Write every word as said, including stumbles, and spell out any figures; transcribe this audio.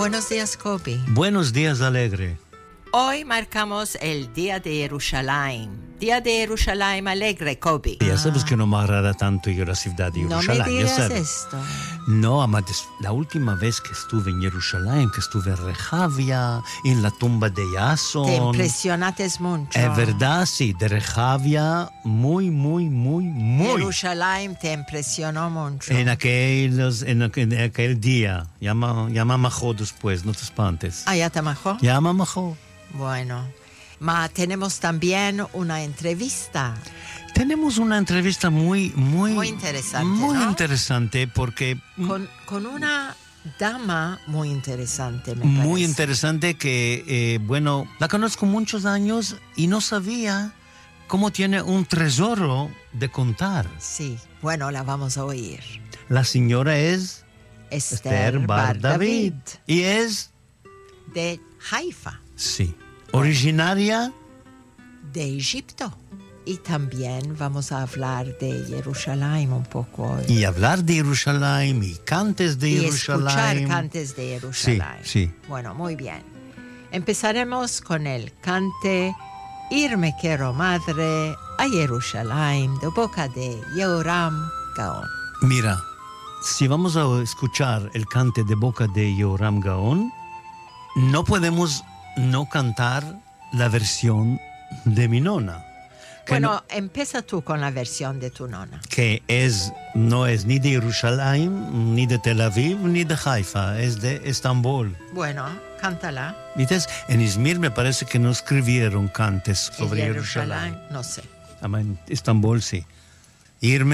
Buenos días, Kobi. Buenos días, Alegre. Hoy marcamos el Día de Jerusalén. Día de Jerusalén alegre, Kobi. Ya sabes que no me agrada tanto ir a la ciudad de Jerusalén. No me digas ya sabes. esto. No, amantes, la última vez que estuve en Jerusalén, que estuve en Rehavia, en la tumba de Yason. Te impresionaste mucho. Es verdad, sí, de Rehavia, muy, muy, muy, muy. Jerusalén te impresionó mucho. En aquellos, en aquel, en aquel día. Llama, llama Majo después, no te espantes. Ah, ¿ya te majó? Llama Majo. Bueno, ma tenemos también una entrevista. Tenemos una entrevista muy, muy, Muy interesante, muy ¿no? interesante porque Con, con una dama muy interesante, me muy parece. interesante que, eh, bueno, la conozco muchos años y no sabía cómo tiene un tesoro de contar. Sí, bueno, la vamos a oír. La señora es Esther, Esther Bar David y es, de Haifa, sí, originaria de Egipto. Y también vamos a hablar de Jerusalén un poco hoy. y hablar de Jerusalén y cantes de Y Jerusalén. escuchar cantes de Jerusalén. Sí, sí. Bueno, muy bien. Empezaremos con el cante Irme quiero madre a Jerusalén de boca de Yoram Gaon. Mira, si vamos a escuchar el cante de boca de Yoram Gaon, no podemos no cantar la versión de mi nona. Que Bueno, no, empieza tú con la versión de tu nona. que es, no es ni de Jerusalén, ni de Tel Aviv, ni de Haifa, es de Estambul. Bueno, cántala. ¿Viste? En Izmir me parece que no escribieron cantes ¿En sobre Jerusalén? Jerusalén. No sé. Ah, en Estambul sí. Irme